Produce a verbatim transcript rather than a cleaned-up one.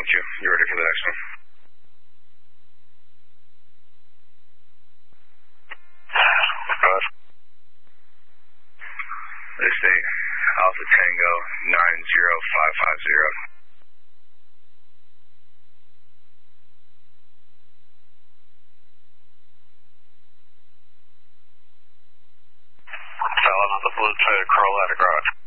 One Q. You ready for the next one? Uh, State Alpha Tango nine zero five five zero. Fell out of the blue to Carolina Garage.